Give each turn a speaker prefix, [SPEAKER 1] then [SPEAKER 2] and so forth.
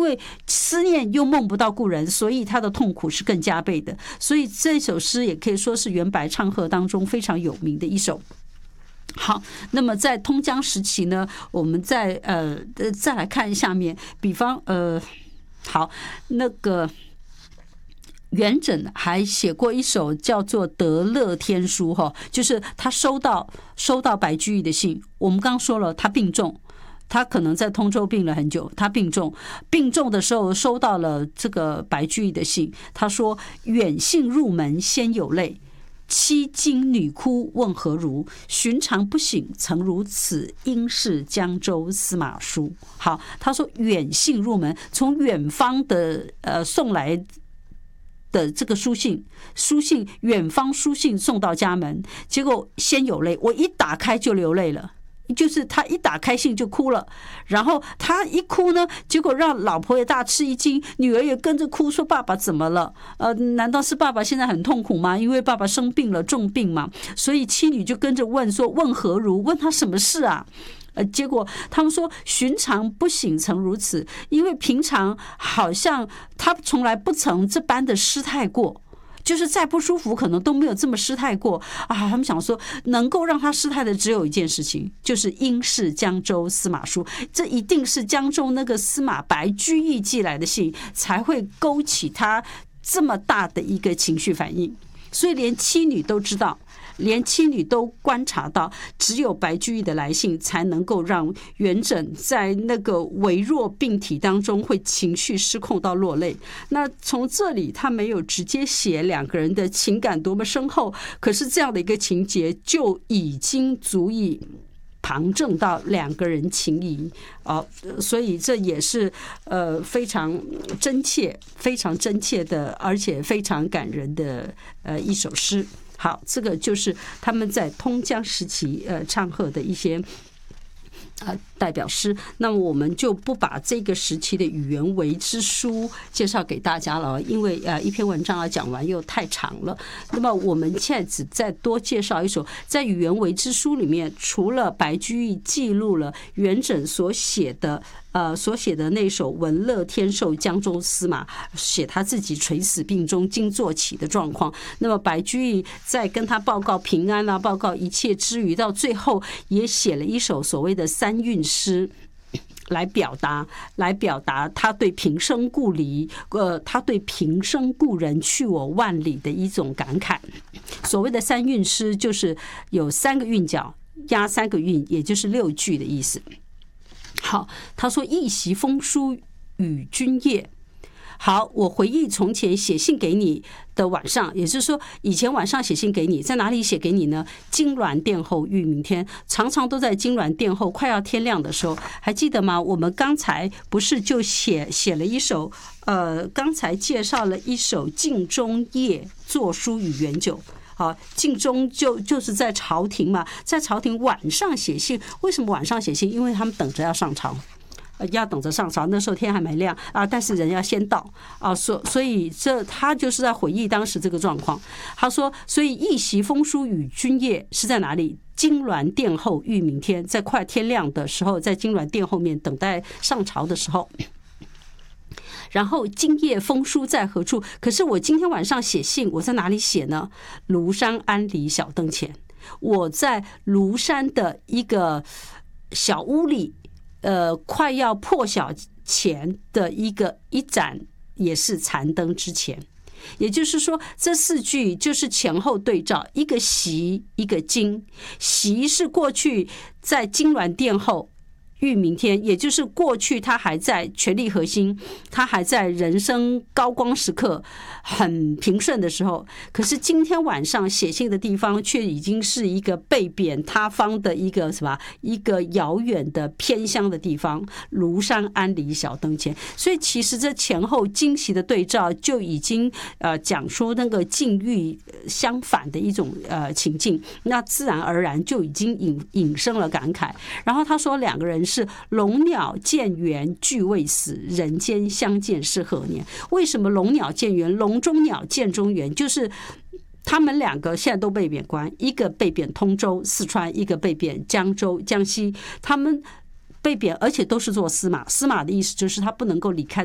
[SPEAKER 1] 为思念又梦不到故人，所以他的痛苦是更加倍的。所以这首诗也可以说是元白唱和当中非常有名的一首。好，那么在通江时期呢，我们再来看下面，比方好，那个元稹还写过一首叫做《得乐天书》哈，就是他收到白居易的信。我们刚刚说了，他病重，他可能在通州病了很久，他病重的时候收到了这个白居易的信，他说：“远信入门先有泪。妻经女哭问何如？寻常不省曾如此，应是江州司马书。”好，他说远信入门，从远方的送来的这个书信，远方书信送到家门，结果先有泪，我一打开就流泪了。就是他一打开信就哭了，然后他一哭呢，结果让老婆也大吃一惊，女儿也跟着哭说：“爸爸怎么了？难道是爸爸现在很痛苦吗？因为爸爸生病了，重病嘛。”所以妻女就跟着问说：“问何如？问他什么事啊？”结果他们说：“寻常不省曾如此，因为平常好像他从来不曾这般的失态过。”就是再不舒服，可能都没有这么失态过啊！他们想说，能够让他失态的只有一件事情，就是应是江州司马书，这一定是江州那个司马白居易寄来的信，才会勾起他这么大的一个情绪反应。所以连妻女都知道，连妻女都观察到，只有白居易的来信才能够让元稹在那个微弱病体当中会情绪失控到落泪。那从这里他没有直接写两个人的情感多么深厚，可是这样的一个情节就已经足以旁证到两个人情谊所以这也是非常真切的，而且非常感人的一首诗。好，这个就是他们在通江时期唱和的一些代表诗。那么我们就不把这个时期的语言为之书介绍给大家了，因为一篇文章要讲完又太长了。那么我们现在只再多介绍一首，在语言为之书里面，除了白居易记录了元稹所写的那首《闻乐天寿江州司马》，写他自己垂死病中惊坐起的状况。那么白居易在跟他报告平安报告一切之余，到最后也写了一首所谓的三韵诗，来表达他对平生故里，他对平生故人去我万里的一种感慨。所谓的三韵诗，就是有3个韵脚，押3个韵，也就是6句的意思。好，他说：“一袭风书与君夜。”好，我回忆从前写信给你的晚上，也就是说以前晚上写信给你，在哪里写给你呢？金銮殿后欲明天，常常都在金銮殿后快要天亮的时候，还记得吗？我们刚才不是就写了一首刚才介绍了一首镜中夜作书与元酒。好，镜中就是在朝廷嘛，在朝廷晚上写信。为什么晚上写信？因为他们等着要上朝。要等着上朝，那时候天还没亮但是人要先到所以他就是在回忆当时这个状况。他说：“所以一袭风书与君夜是在哪里？金銮殿后欲明天，在快天亮的时候，在金銮殿后面等待上朝的时候。然后今夜风书在何处？可是我今天晚上写信，我在哪里写呢？庐山庵里小灯前，我在庐山的一个小屋里。”快要破晓前的一盏也是残灯之前，也就是说这4句就是前后对照，一个习一个今。习是过去在金銮殿后欲明天，也就是过去他还在权力核心，他还在人生高光时刻很平顺的时候，可是今天晚上写信的地方却已经是一个被贬他方的一个遥远的偏乡的地方，庐山庵里小灯前。所以其实这前后惊喜的对照就已经讲出那个境遇相反的一种情境，那自然而然就已经引生了感慨。然后他说两个人是龙鸟见缘俱未死，人间相见是何年？为什么龙鸟见缘？笼中鸟见中缘，就是他们2个现在都被贬官，一个被贬通州四川，一个被贬江州江西。他们被贬，而且都是做司马。司马的意思就是他不能够离开